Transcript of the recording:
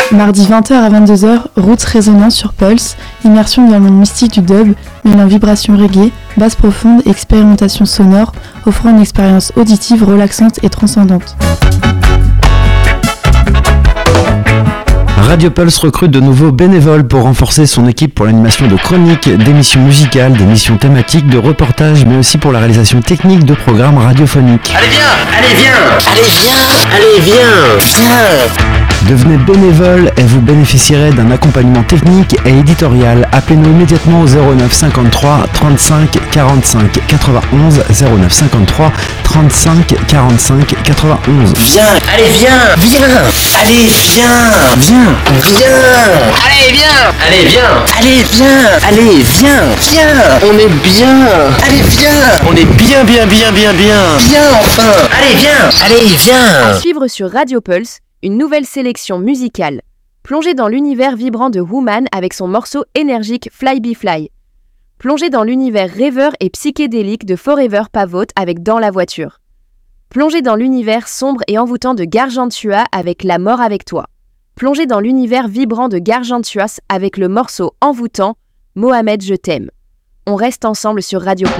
Mardi 20h à 22h, Roots résonnant sur Pulse, immersion dans le monde mystique du dub, mêlant vibrations reggae, basse profonde et expérimentation sonore, offrant une expérience auditive relaxante et transcendante. Radio Pulse recrute de nouveaux bénévoles pour renforcer son équipe pour l'animation de chroniques, d'émissions musicales, d'émissions thématiques, de reportages, mais aussi pour la réalisation technique de programmes radiophoniques. Allez viens, allez viens, allez viens, allez viens, viens. Devenez bénévole et vous bénéficierez d'un accompagnement technique et éditorial. Appelez-nous immédiatement au 09 53 35 45 91 09 53 35 45 91. Viens, allez viens, viens, allez viens, viens, viens, allez viens, allez viens, allez viens, allez viens, viens, on est bien, allez viens, on est bien, bien enfin, allez viens. À suivre sur Radio Pulse, une nouvelle sélection musicale. Plongez dans l'univers vibrant de Woman avec son morceau énergique Fly Be Fly. Plongez dans l'univers rêveur et psychédélique de Forever Pavote avec Dans la voiture. Plongez dans l'univers sombre et envoûtant de Gargantua avec La mort avec toi. Plongez dans l'univers vibrant de Gargantua avec le morceau envoûtant Mohamed je t'aime. On reste ensemble sur Radio Pulse.